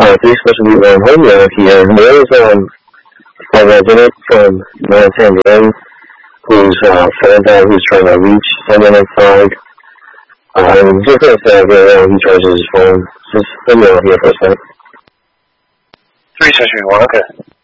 three specialty homeowners here. There is a resident from North San Diego who's found out who's trying to reach someone inside. Just going to say he charges his phone. Just let me know here for a second. 361, okay.